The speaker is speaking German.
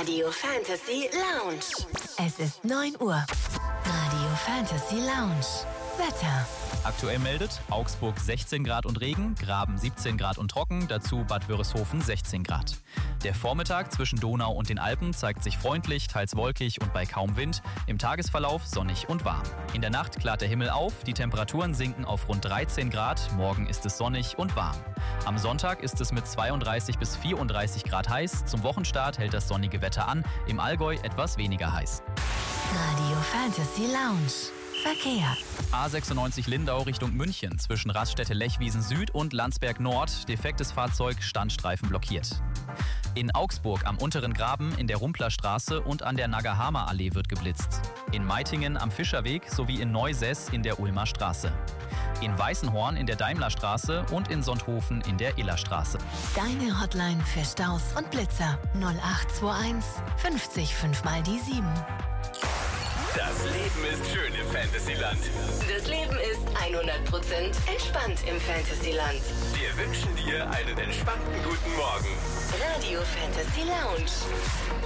Radio Fantasy Lounge. Es ist 9 Uhr. Radio Fantasy Lounge. Wetter. Aktuell meldet Augsburg 16 Grad und Regen, Graben 17 Grad und trocken, dazu Bad Wörishofen 16 Grad. Der Vormittag zwischen Donau und den Alpen zeigt sich freundlich, teils wolkig und bei kaum Wind. Im Tagesverlauf sonnig und warm. In der Nacht klart der Himmel auf, die Temperaturen sinken auf rund 13 Grad, morgen ist es sonnig und warm. Am Sonntag ist es mit 32 bis 34 Grad heiß, zum Wochenstart hält das sonnige Wetter an, im Allgäu etwas weniger heiß. Radio Fantasy Lounge. Verkehr. A96 Lindau Richtung München zwischen Raststätte-Lechwiesen Süd und Landsberg Nord. Defektes Fahrzeug, Standstreifen blockiert. In Augsburg am unteren Graben in der Rumplerstraße und an der Nagahama-Allee wird geblitzt. In Meitingen am Fischerweg sowie in Neusess in der Ulmer Straße. In Weißenhorn in der Daimlerstraße und in Sonthofen in der Illerstraße. Deine Hotline für Staus und Blitzer 0821 50 5 mal die 7. Das Leben ist schön im Fantasyland. Das Leben ist 100% entspannt im Fantasyland. Wir wünschen dir einen entspannten guten Morgen. Radio Fantasy Lounge.